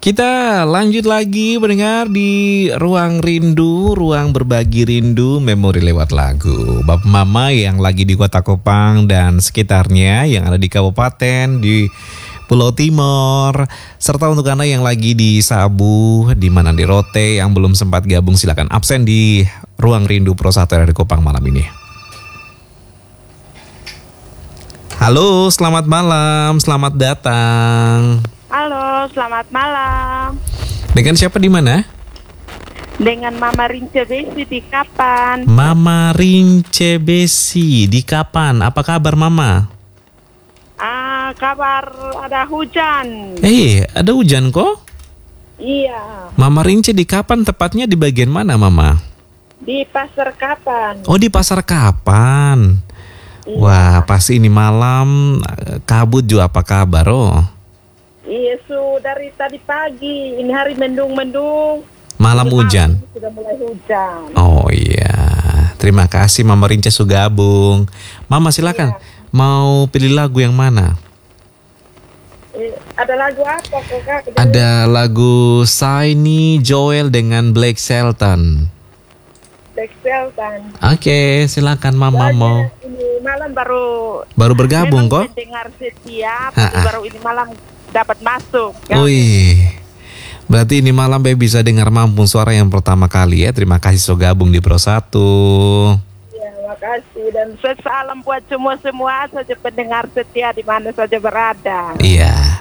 Kita lanjut lagi mendengar di Ruang Rindu, Ruang Berbagi Rindu, Memori lewat lagu. Bapak Mama yang lagi di Kota Kupang dan sekitarnya, yang ada di Kabupaten, di Pulau Timur, serta untuk Anda yang lagi di Sabu, di mana di Rote, yang belum sempat gabung silakan absen di Ruang Rindu Pro 1 dari Kupang malam ini. Halo, selamat malam, selamat datang. Halo, selamat malam. Dengan siapa di mana? Dengan Mama Rince Besi di Kapan. Mama Rince Besi di Kapan? Apa kabar Mama? Kabar ada hujan. Ada hujan kok? Iya. Mama Rince di Kapan, tepatnya di bagian mana Mama? Di Pasar Kapan. Oh, di Pasar Kapan. Iya. Wah, pasti ini malam kabut juga, apa kabar? Oh. Iya, dari tadi pagi. Ini hari mendung-mendung. Malam hujan. Sudah mulai hujan. Oh iya. Terima kasih Mama Rince sudah gabung. Mama silakan. Iya. Mau pilih lagu yang mana? Ada lagu apa kok? Ada lagu Shiny Joel dengan Blake Shelton. Black Seltan. Oke, silakan Mama mau. Ini malam baru bergabung memang kok? pendengar setia, baru ini malam dapat masuk. Wih. Berarti ini malam bisa dengar Mampung Suara yang pertama kali ya. Terima kasih sudah gabung di Pro 1. Ya, makasih dan salam buat semua saja pendengar setia di mana saja berada. Iya.